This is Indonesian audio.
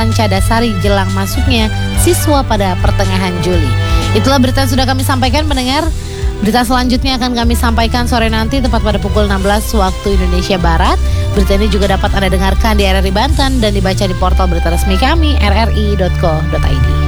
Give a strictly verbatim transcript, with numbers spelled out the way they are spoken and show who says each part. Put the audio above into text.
Speaker 1: Cadasari jelang masuknya siswa pada pertengahan Juli. Itulah berita yang sudah kami sampaikan pendengar. Berita selanjutnya akan kami sampaikan sore nanti tepat pada pukul enam belas waktu Indonesia Barat. Berita ini juga dapat Anda dengarkan di R R I Banten dan dibaca di portal berita resmi kami r r i dot co dot i d.